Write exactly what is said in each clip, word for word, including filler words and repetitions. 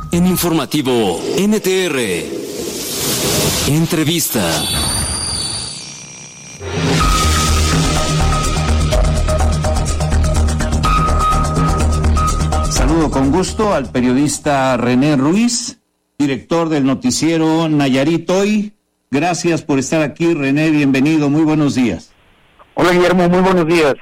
En Informativo N T R. Entrevista. Saludo con gusto al periodista René Ruiz, director del noticiero Nayarit Hoy. Gracias por estar aquí, René, bienvenido, muy buenos días. Hola, Guillermo, muy buenos días.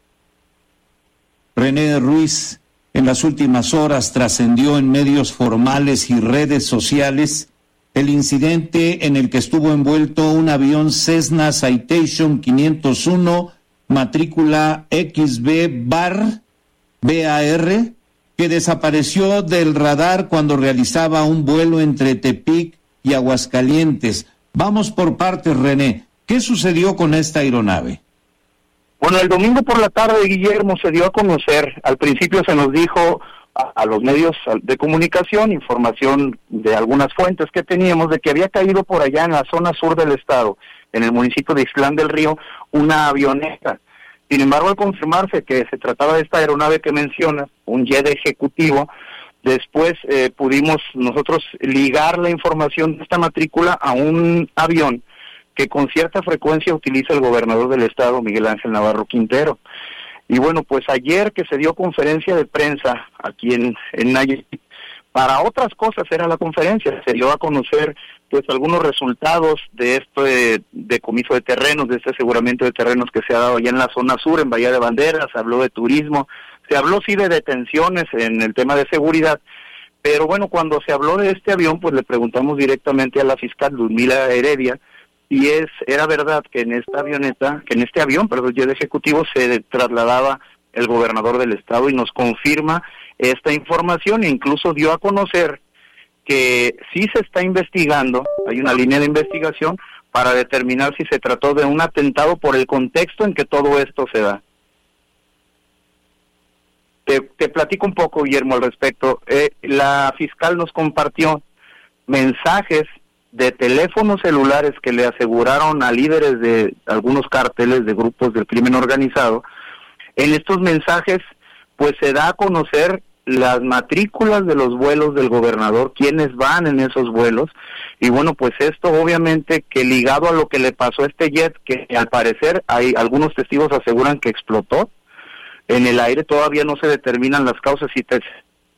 René Ruiz, en las últimas horas trascendió en medios formales y redes sociales el incidente en el que estuvo envuelto un avión Cessna Citation quinientos uno, matrícula X B bar B A R, que desapareció del radar cuando realizaba un vuelo entre Tepic y Aguascalientes. Vamos por partes, René. ¿Qué sucedió con esta aeronave? Bueno, el domingo por la tarde, Guillermo, se dio a conocer, al principio se nos dijo a, a los medios de comunicación, información de algunas fuentes que teníamos, de que había caído por allá en la zona sur del estado, en el municipio de Ixtlán del Río, una avioneta. Sin embargo, al confirmarse que se trataba de esta aeronave que mencionas, un jet ejecutivo, después eh, pudimos nosotros ligar la información de esta matrícula a un avión que con cierta frecuencia utiliza el gobernador del estado, Miguel Ángel Navarro Quintero. Y bueno, pues ayer que se dio conferencia de prensa aquí en, en Nayarit, para otras cosas era la conferencia, se dio a conocer pues algunos resultados de este decomiso de terrenos, de este aseguramiento de terrenos que se ha dado allá en la zona sur, en Bahía de Banderas, se habló de turismo, se habló sí de detenciones en el tema de seguridad, pero bueno, cuando se habló de este avión, pues le preguntamos directamente a la fiscal Ludmila Heredia, y es era verdad que en esta avioneta, que en este avión, perdón, jet ejecutivo, se trasladaba el gobernador del estado y nos confirma esta información e incluso dio a conocer que sí se está investigando, hay una línea de investigación para determinar si se trató de un atentado por el contexto en que todo esto se da. Te, te platico un poco, Guillermo, al respecto. Eh, la fiscal nos compartió mensajes de teléfonos celulares que le aseguraron a líderes de algunos cárteles de grupos del crimen organizado. En estos mensajes, pues se da a conocer las matrículas de los vuelos del gobernador, quiénes van en esos vuelos, y bueno, pues esto obviamente que ligado a lo que le pasó a este jet, que al parecer hay algunos testigos aseguran que explotó en el aire, todavía no se determinan las causas y te...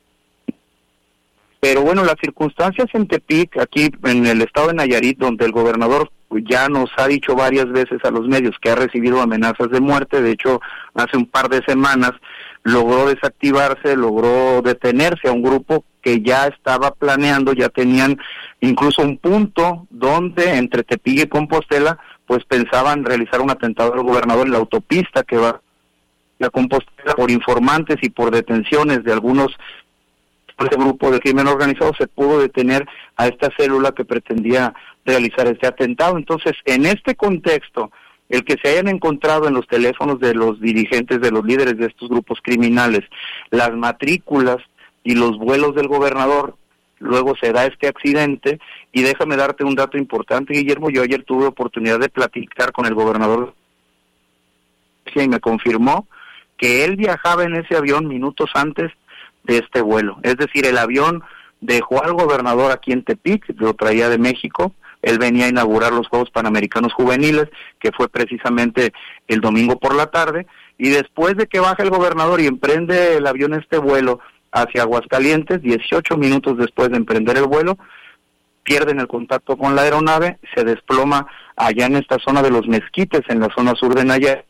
Pero bueno, las circunstancias en Tepic, aquí en el estado de Nayarit, donde el gobernador ya nos ha dicho varias veces a los medios que ha recibido amenazas de muerte, de hecho, hace un par de semanas logró desactivarse, logró detenerse a un grupo que ya estaba planeando, ya tenían incluso un punto donde entre Tepic y Compostela, pues pensaban realizar un atentado al gobernador en la autopista que va a Compostela por informantes y por detenciones de algunos. Este grupo de crimen organizado se pudo detener a esta célula que pretendía realizar este atentado. Entonces, en este contexto, el que se hayan encontrado en los teléfonos de los dirigentes, de los líderes de estos grupos criminales, las matrículas y los vuelos del gobernador, luego se da este accidente, y déjame darte un dato importante, Guillermo, yo ayer tuve oportunidad de platicar con el gobernador y me confirmó que él viajaba en ese avión minutos antes de este vuelo, es decir, el avión dejó al gobernador aquí en Tepic, lo traía de México, él venía a inaugurar los Juegos Panamericanos Juveniles, que fue precisamente el domingo por la tarde, y después de que baja el gobernador y emprende el avión este vuelo hacia Aguascalientes, dieciocho minutos después de emprender el vuelo, pierden el contacto con la aeronave, se desploma allá en esta zona de los Mezquites, en la zona sur de Nayarit.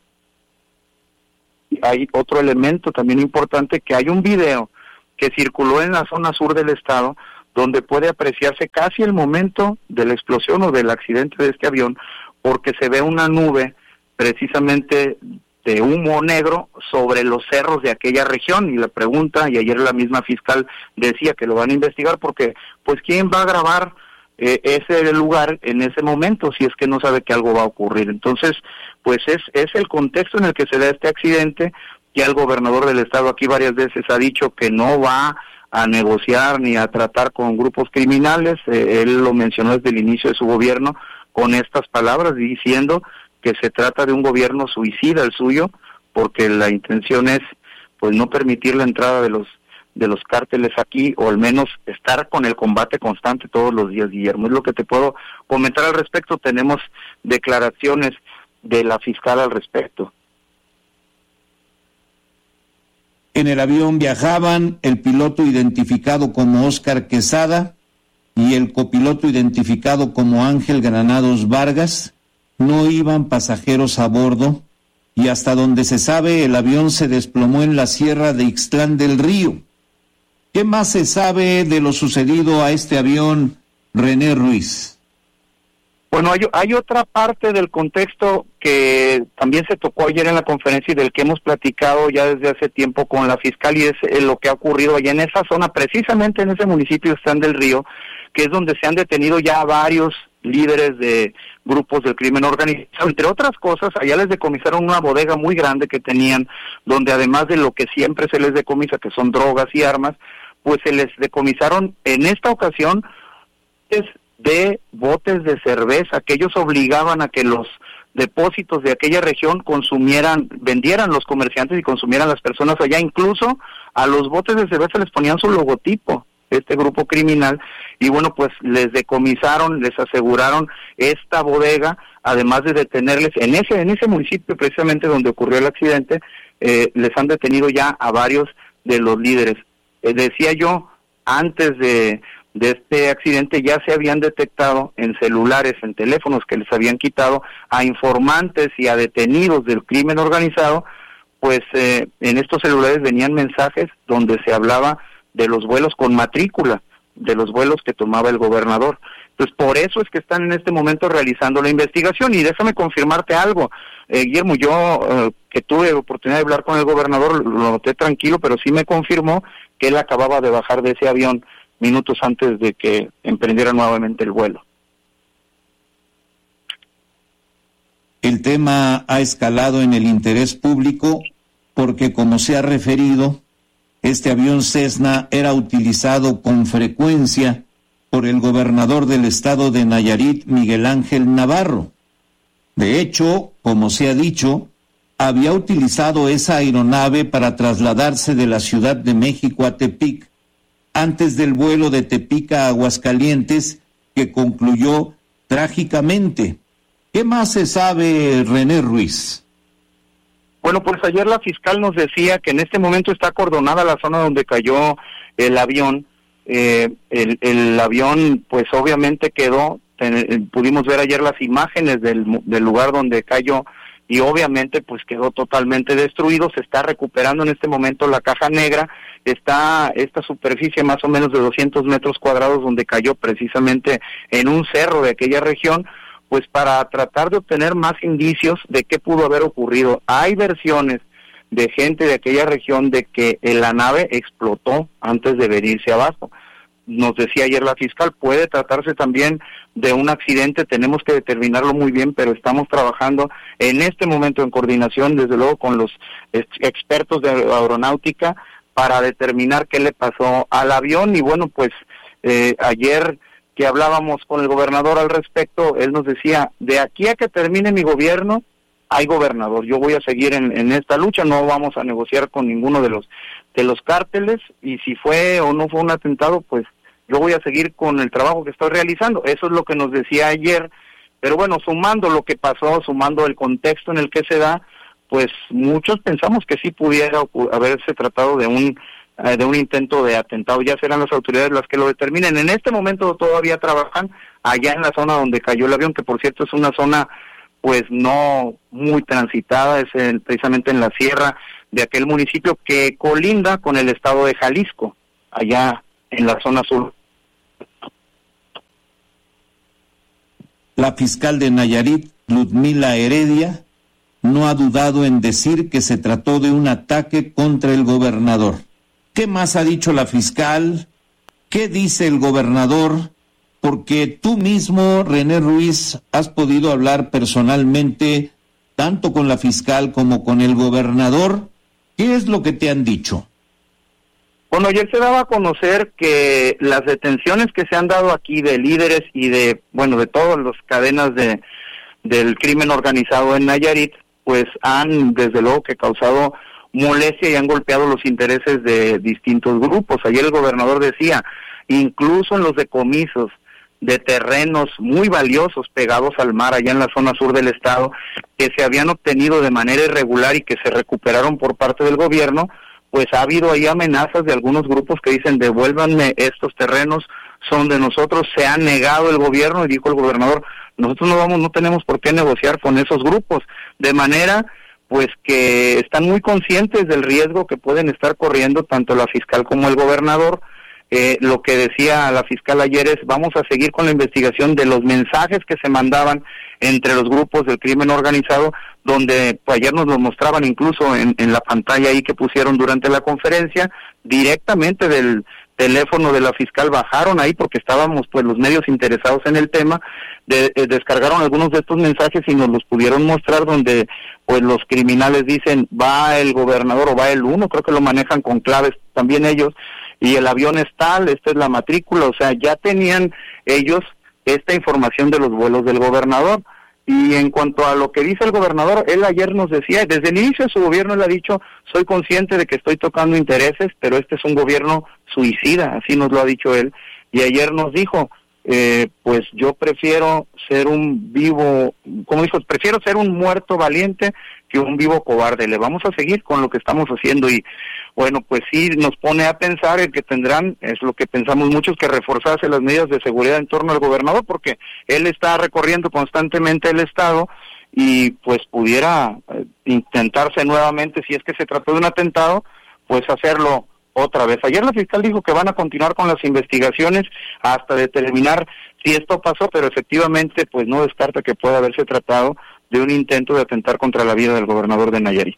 Hay otro elemento también importante, que hay un video que circuló en la zona sur del estado, donde puede apreciarse casi el momento de la explosión o del accidente de este avión, porque se ve una nube precisamente de humo negro sobre los cerros de aquella región, y la pregunta, y ayer la misma fiscal decía que lo van a investigar, porque pues quién va a grabar eh, ese lugar en ese momento si es que no sabe que algo va a ocurrir. Entonces, pues es, es el contexto en el que se da este accidente. Ya el gobernador del estado aquí varias veces ha dicho que no va a negociar ni a tratar con grupos criminales, eh, él lo mencionó desde el inicio de su gobierno con estas palabras, diciendo que se trata de un gobierno suicida el suyo, porque la intención es pues no permitir la entrada de los de los cárteles aquí, o al menos estar con el combate constante todos los días, Guillermo. Es lo que te puedo comentar al respecto. Tenemos declaraciones de la fiscal al respecto. En el avión viajaban el piloto identificado como Óscar Quesada y el copiloto identificado como Ángel Granados Vargas. No iban pasajeros a bordo y hasta donde se sabe el avión se desplomó en la sierra de Ixtlán del Río. ¿Qué más se sabe de lo sucedido a este avión, René Ruiz? Bueno, hay, hay otra parte del contexto que también se tocó ayer en la conferencia y del que hemos platicado ya desde hace tiempo con la fiscal, y es eh, lo que ha ocurrido allá en esa zona, precisamente en ese municipio de Ixtlán del Río, que es donde se han detenido ya varios líderes de grupos del crimen organizado. Entre otras cosas, allá les decomisaron una bodega muy grande que tenían, donde además de lo que siempre se les decomisa, que son drogas y armas, pues se les decomisaron en esta ocasión de botes de cerveza, que ellos obligaban a que los depósitos de aquella región consumieran, vendieran los comerciantes y consumieran las personas allá. Incluso a los botes de cerveza les ponían su logotipo, este grupo criminal, y bueno, pues les decomisaron, les aseguraron esta bodega, además de detenerles en ese en ese municipio precisamente donde ocurrió el accidente. Eh, les han detenido ya a varios de los líderes. Eh, decía yo, antes de, de este accidente ya se habían detectado en celulares, en teléfonos que les habían quitado a informantes y a detenidos del crimen organizado, pues eh, en estos celulares venían mensajes donde se hablaba de los vuelos con matrícula, de los vuelos que tomaba el gobernador. Entonces, por eso es que están en este momento realizando la investigación. Y déjame confirmarte algo, eh, Guillermo, yo eh, que tuve oportunidad de hablar con el gobernador, lo noté tranquilo, pero sí me confirmó que él acababa de bajar de ese avión minutos antes de que emprendiera nuevamente el vuelo. El tema ha escalado en el interés público porque, como se ha referido, este avión Cessna era utilizado con frecuencia por el gobernador del estado de Nayarit, Miguel Ángel Navarro. De hecho, como se ha dicho, había utilizado esa aeronave para trasladarse de la Ciudad de México a Tepic, antes del vuelo de Tepic a Aguascalientes, que concluyó trágicamente. ¿Qué más se sabe, René Ruiz? Bueno, pues ayer la fiscal nos decía que en este momento está acordonada la zona donde cayó el avión. Eh, el, el avión, pues obviamente quedó, ten, pudimos ver ayer las imágenes del, del lugar donde cayó, y obviamente pues quedó totalmente destruido. Se está recuperando en este momento la caja negra. Está esta superficie más o menos de doscientos metros cuadrados donde cayó, precisamente en un cerro de aquella región, pues para tratar de obtener más indicios de qué pudo haber ocurrido. Hay versiones de gente de aquella región de que la nave explotó antes de venirse abajo. Nos decía ayer la fiscal, puede tratarse también de un accidente, tenemos que determinarlo muy bien, pero estamos trabajando en este momento en coordinación, desde luego, con los expertos de aeronáutica para determinar qué le pasó al avión. Y bueno, pues eh, ayer que hablábamos con el gobernador al respecto, él nos decía, de aquí a que termine mi gobierno, hay gobernador, yo voy a seguir en, en esta lucha, no vamos a negociar con ninguno de los de los cárteles, y si fue o no fue un atentado, pues yo voy a seguir con el trabajo que estoy realizando. Eso es lo que nos decía ayer. Pero bueno, sumando lo que pasó, sumando el contexto en el que se da, pues muchos pensamos que sí pudiera haberse tratado de un eh, de un intento de atentado. Ya serán las autoridades las que lo determinen. En este momento todavía trabajan allá en la zona donde cayó el avión, que por cierto es una zona pues no muy transitada, es en, precisamente en la sierra de aquel municipio que colinda con el estado de Jalisco, allá en la zona sur. La fiscal de Nayarit, Ludmila Heredia, no ha dudado en decir que se trató de un ataque contra el gobernador. ¿Qué más ha dicho la fiscal? ¿Qué dice el gobernador? Porque tú mismo, René Ruiz, has podido hablar personalmente tanto con la fiscal como con el gobernador. ¿Qué es lo que te han dicho? Bueno, ayer se daba a conocer que las detenciones que se han dado aquí de líderes y de, bueno, de todas las cadenas de del crimen organizado en Nayarit, pues han desde luego que causado molestia y han golpeado los intereses de distintos grupos. Ayer el gobernador decía, incluso en los decomisos de terrenos muy valiosos pegados al mar allá en la zona sur del estado, que se habían obtenido de manera irregular y que se recuperaron por parte del gobierno, pues ha habido ahí amenazas de algunos grupos que dicen devuélvanme estos terrenos, son de nosotros. Se ha negado el gobierno y dijo el gobernador, nosotros no vamos, no tenemos por qué negociar con esos grupos, de manera pues que están muy conscientes del riesgo que pueden estar corriendo tanto la fiscal como el gobernador. Eh, lo que decía la fiscal ayer es, vamos a seguir con la investigación de los mensajes que se mandaban entre los grupos del crimen organizado, donde pues, ayer nos lo mostraban incluso en, en la pantalla ahí que pusieron durante la conferencia, directamente del teléfono de la fiscal bajaron ahí porque estábamos pues los medios interesados en el tema, de, eh, descargaron algunos de estos mensajes y nos los pudieron mostrar, donde pues los criminales dicen va el gobernador o va el uno, creo que lo manejan con claves también ellos, y el avión es tal, esta es la matrícula, o sea, ya tenían ellos esta información de los vuelos del gobernador. Y en cuanto a lo que dice el gobernador, él ayer nos decía, desde el inicio de su gobierno él ha dicho, soy consciente de que estoy tocando intereses, pero este es un gobierno suicida, así nos lo ha dicho él, y ayer nos dijo, eh, pues yo prefiero ser un vivo, como dijo, prefiero ser un muerto valiente que un vivo cobarde, le vamos a seguir con lo que estamos haciendo. Y bueno, pues sí nos pone a pensar el que tendrán, es lo que pensamos muchos, que reforzarse las medidas de seguridad en torno al gobernador, porque él está recorriendo constantemente el estado y pues pudiera eh, intentarse nuevamente, si es que se trató de un atentado, pues hacerlo otra vez. Ayer la fiscal dijo que van a continuar con las investigaciones hasta determinar si esto pasó, pero efectivamente pues no descarta que pueda haberse tratado de un intento de atentar contra la vida del gobernador de Nayarit.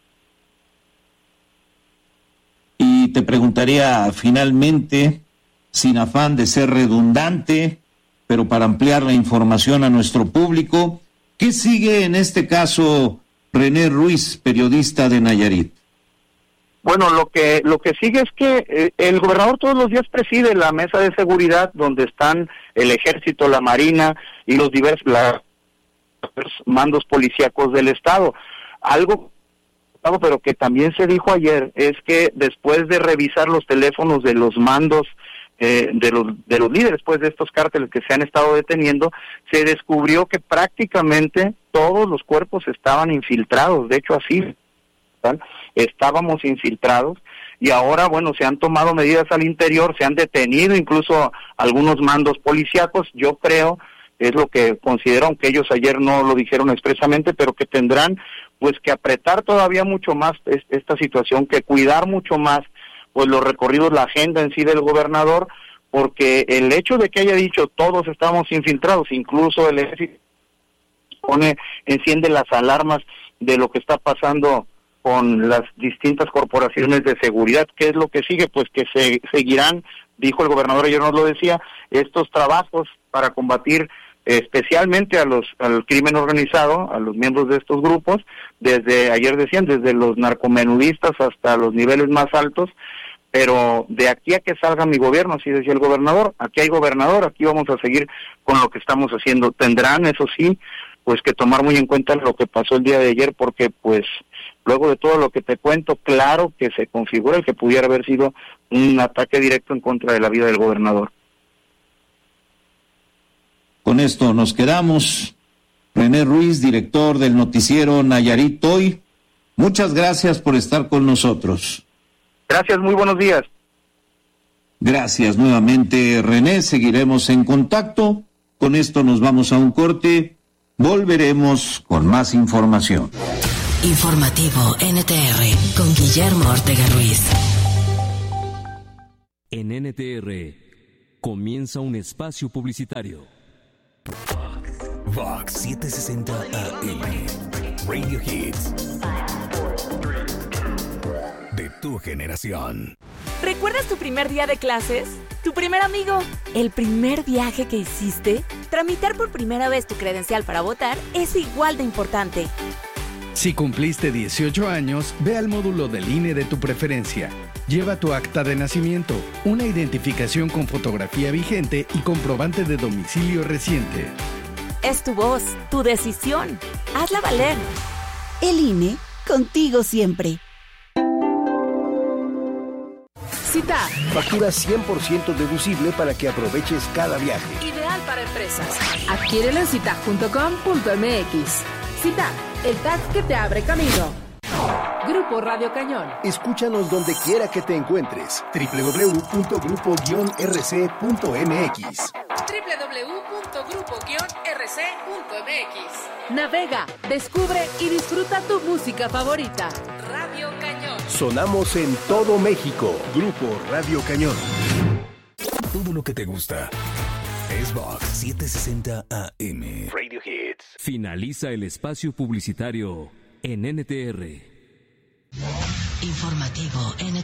Y te preguntaría finalmente, sin afán de ser redundante, pero para ampliar la información a nuestro público, ¿qué sigue en este caso René Ruiz, periodista de Nayarit? Bueno, lo que lo que sigue es que eh, el gobernador todos los días preside la mesa de seguridad donde están el ejército, la marina y los diversos la, los mandos policíacos del estado. Algo pero que también se dijo ayer es que después de revisar los teléfonos de los mandos eh, de los de los líderes pues de estos cárteles que se han estado deteniendo, se descubrió que prácticamente todos los cuerpos estaban infiltrados. De hecho así ¿tal? estábamos infiltrados, y ahora bueno se han tomado medidas al interior, se han detenido incluso algunos mandos policíacos. Yo creo, es lo que considero, aunque ellos ayer no lo dijeron expresamente, pero que tendrán pues que apretar todavía mucho más esta situación, que cuidar mucho más pues los recorridos, la agenda en sí del gobernador, porque el hecho de que haya dicho todos estamos infiltrados, incluso el ejército pone, enciende las alarmas de lo que está pasando con las distintas corporaciones de seguridad. ¿Qué es lo que sigue? Pues que se seguirán, dijo el gobernador, ayer nos lo decía, estos trabajos para combatir especialmente a los al crimen organizado, a los miembros de estos grupos, desde, ayer decían, desde los narcomenudistas hasta los niveles más altos, pero de aquí a que salga mi gobierno, así decía el gobernador, aquí hay gobernador, aquí vamos a seguir con lo que estamos haciendo. Tendrán, eso sí, pues que tomar muy en cuenta lo que pasó el día de ayer, porque pues luego de todo lo que te cuento, claro que se configura el que pudiera haber sido un ataque directo en contra de la vida del gobernador. Con esto nos quedamos. René Ruiz, director del noticiero Nayarit Hoy, muchas gracias por estar con nosotros. Gracias, muy buenos días. Gracias nuevamente, René. Seguiremos en contacto. Con esto nos vamos a un corte. Volveremos con más información. Informativo N T R con Guillermo Ortega Ruiz. En N T R comienza un espacio publicitario. Vox setecientos sesenta A M Radio Hits de tu generación. ¿Recuerdas tu primer día de clases? ¿Tu primer amigo? ¿El primer viaje que hiciste? Tramitar por primera vez tu credencial para votar es igual de importante. Si cumpliste dieciocho años, ve al módulo del I N E de tu preferencia. Lleva tu acta de nacimiento, una identificación con fotografía vigente y comprobante de domicilio reciente. Es tu voz, tu decisión. Hazla valer. El I N E, contigo siempre. Cita. Factura cien por ciento deducible para que aproveches cada viaje. Ideal para empresas. Adquiérelo en cita punto com punto m x. Cita, el tag que te abre camino. Grupo Radio Cañón. Escúchanos donde quiera que te encuentres. doble u doble u doble u punto grupo guion r c punto m x. doble u doble u doble u punto grupo guion r c punto m x. Navega, descubre y disfruta tu música favorita. Radio Cañón. Sonamos en todo México. Grupo Radio Cañón. Todo lo que te gusta. Xbox setecientos sesenta A M. Radio Hits. Finaliza el espacio publicitario en N T R. Informativo N T R.